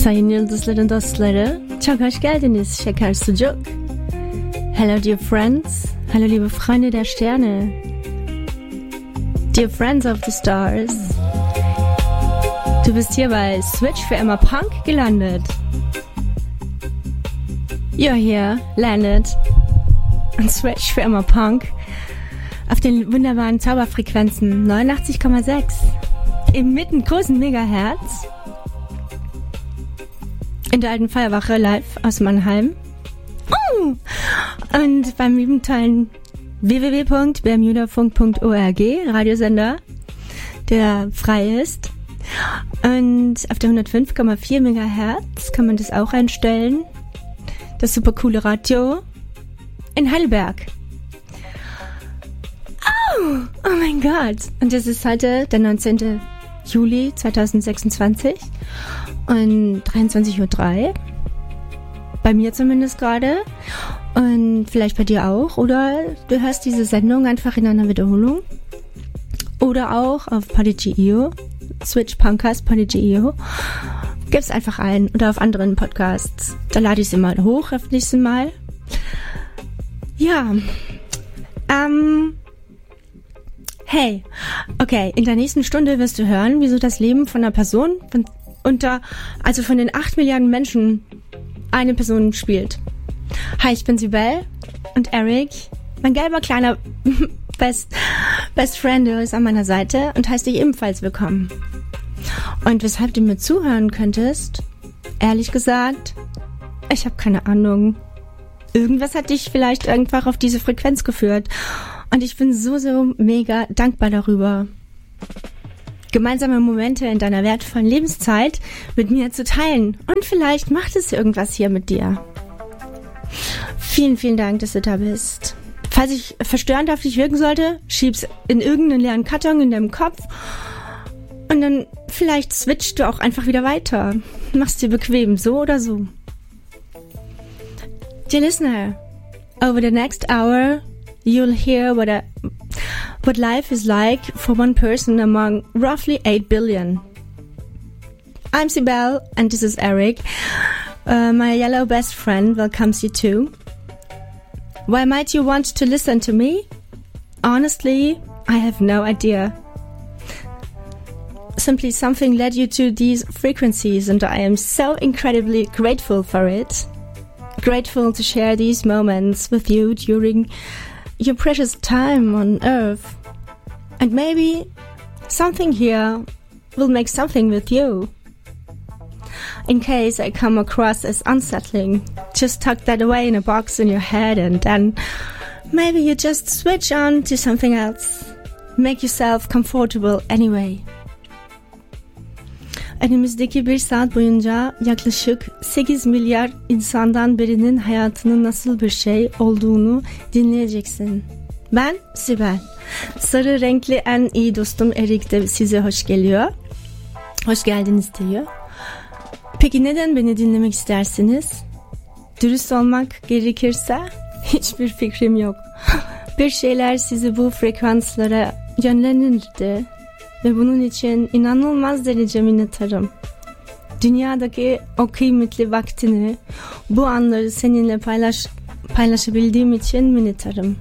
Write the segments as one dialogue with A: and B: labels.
A: Sayın Yıldızların dostları, çok hoş geldiniz şeker sucuk. Hello dear friends, hallo liebe Freunde der Sterne, dear friends of the stars. Du bist hier bei Switch für immer Punk gelandet. You're here, landed on Switch für immer Punk auf den wunderbaren Zauberfrequenzen 89,6 im mittengroßen Megahertz in der alten Feuerwache live aus Mannheim und beim lieben tollen www.bermudafunk.org Radiosender, der frei ist, und auf der 105,4 Megahertz kann man das auch einstellen. Das super coole Radio in Heidelberg. Oh mein Gott. Und es ist heute der 19. Juli 2026 und 23:03 Uhr. Bei mir zumindest gerade. Und vielleicht bei dir auch. Oder du hörst diese Sendung einfach in einer Wiederholung. Oder auch auf Podigy.io. Switch Punkcast Podigy.io. Gib's einfach ein. Oder auf anderen Podcasts. Da lade ich sie mal hoch, öffentlich sie mal. Ja. Hey. Okay, in der nächsten Stunde wirst du hören, wieso das Leben von einer Person von den 8 Milliarden Menschen eine Person spielt. Hi, ich bin Sibel und Eric, mein gelber kleiner Best Friend, ist an meiner Seite und heißt dich ebenfalls willkommen. Und weshalb du mir zuhören könntest, ehrlich gesagt, ich habe keine Ahnung. Irgendwas hat dich vielleicht einfach auf diese Frequenz geführt. Und ich bin so mega dankbar darüber, gemeinsame Momente in deiner wertvollen Lebenszeit mit mir zu teilen. Und vielleicht macht es irgendwas hier mit dir. Vielen, vielen Dank, dass du da bist. Falls ich verstörend auf dich wirken sollte, schieb's in irgendeinen leeren Karton in deinem Kopf. Und dann vielleicht switchst du auch einfach wieder weiter. Mach's dir bequem, so oder so. Dear listener, over the next hour, you'll hear what life is like for one person among roughly 8 billion. I'm Sibel and this is Eric. My yellow best friend welcomes you too. Why might you want to listen to me? Honestly, I have no idea. Simply something led you to these frequencies and I am so incredibly grateful for it. Grateful to share these moments with you during your precious time on Earth. And maybe something here will make something with you. In case I come across as unsettling, just tuck that away in a box in your head and then maybe you just switch on to something else. Make yourself comfortable anyway. Önümüzdeki bir saat boyunca yaklaşık 8 milyar insandan birinin hayatının nasıl bir şey olduğunu dinleyeceksin. Ben Sibel. Sarı renkli en iyi dostum Erik de size hoş geliyor. Hoş geldiniz diyor. Peki neden beni dinlemek istersiniz? Dürüst olmak gerekirse hiçbir fikrim yok. Bir şeyler sizi bu frekanslara yönlendirdi. Ve bunun için inanılmaz derece minnettarım. Dünyadaki o kıymetli vaktini, bu anları seninle paylaşabildiğim için minnettarım.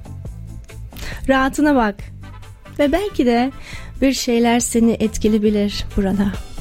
A: Rahatına bak ve belki de bir şeyler seni etkileyebilir burada.